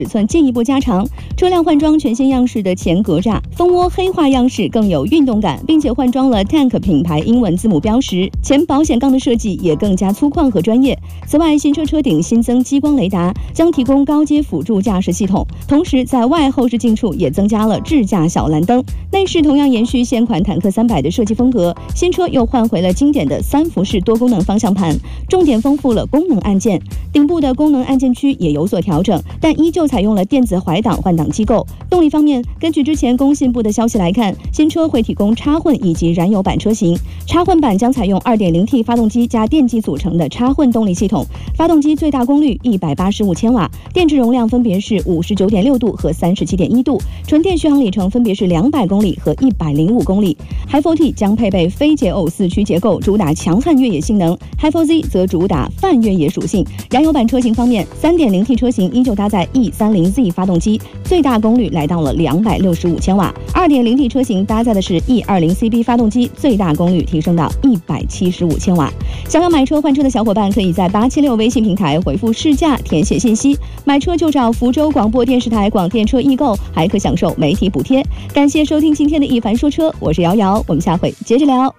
尺寸进一步加长，车辆换装全新样式的前格栅，蜂窝黑化样式更有运动感，并且换装了 Tank 品牌英文字母标识，前保险杠的设计也更加粗犷和专业。此外，新车车顶新增激光雷达，将提供高阶辅助驾驶系统，同时在外后视镜处也增加了智驾小蓝灯。内饰同样延续现款坦克300的设计风格，新车又换回了经典的3辐式多功能方向盘，重点丰富了功能按键，顶部的功能按键区也有所调整，但依旧采用了电子怀档换挡机构。动力方面，根据之前工信部的消息来看，新车会提供插混以及燃油版车型。插混版将采用 2.0T 发动机加电机组成的插混动力系统，发动机最大功率185千瓦，电池容量分别是 59.6 度和 37.1 度，纯电续航里程分别是200公里和105公里。Hi4T 将配备非解耦4驱结构，主打强悍越野性能， Hi4Z 则主打泛越野属性。燃油版车型方面， 3.0T 车型依旧搭载 E30Z 发动机，最大功率来到了265千瓦， 2.0T 车型搭载的是 E20CB 发动机，最大功率提升到175千瓦。想要买车换车的小伙伴，可以在876微信平台回复试驾填写信息，买车就找福州广播电视台广电车易购，还可享受媒体补贴。感谢收听今天的一凡说车，我是瑶瑶，我们下回接着聊。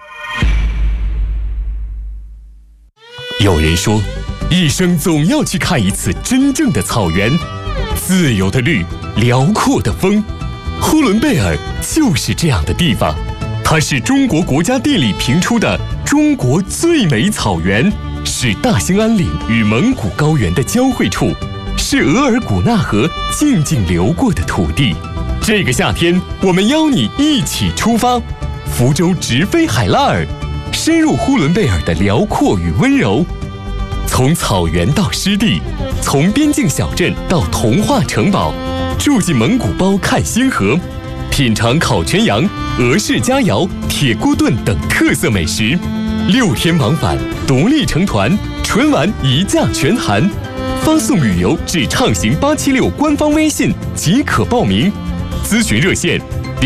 有人说，一生总要去看一次真正的草原，自由的绿，辽阔的风。呼伦贝尔就是这样的地方，它是中国国家地理评出的中国最美草原，是大兴安岭与蒙古高原的交汇处，是额尔古纳河静静流过的土地。这个夏天，我们邀你一起出发，福州直飞海拉尔，深入呼伦贝尔的辽阔与温柔。从草原到湿地，从边境小镇到童话城堡，住进蒙古包看星河，品尝烤全羊、俄式佳肴、铁锅炖等特色美食。6天往返，独立成团，纯玩一价全含。发送旅游至畅行876官方微信即可报名。咨询热线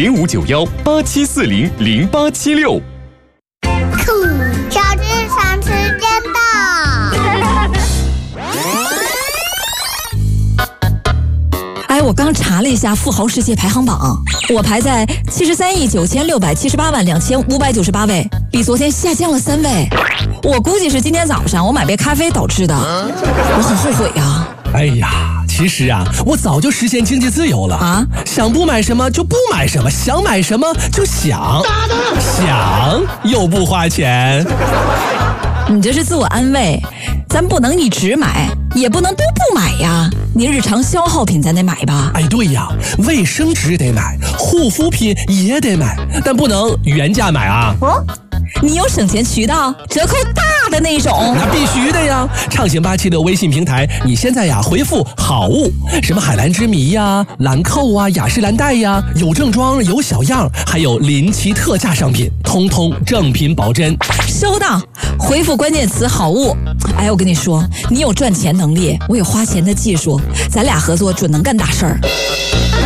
059187400876。 小智上时间到。 我刚查了一下富豪世界排行榜，我排在73.96782598 位，比昨天下降了3位。我估计是今天早上我买杯咖啡导致的，我很后悔呀。 哎呀，其实啊，我早就实现经济自由了啊！想不买什么就不买什么，想买什么就想又不花钱。 你这是自我安慰，咱不能一直买，也不能都不买呀。你日常消耗品咱得买吧？ 哎，对呀，卫生纸得买，护肤品也得买，但不能原价买啊。 你有省钱渠道，折扣大的那种。 那必须的呀！畅行876微信平台，你现在呀回复好物，什么海蓝之谜呀、兰蔻啊、雅诗兰黛呀，有正装有小样，还有临期特价商品，通通正品保真。 收到，回复关键词好物。哎，我跟你说，你有赚钱能力，我有花钱的技术，咱俩合作准能干大事儿。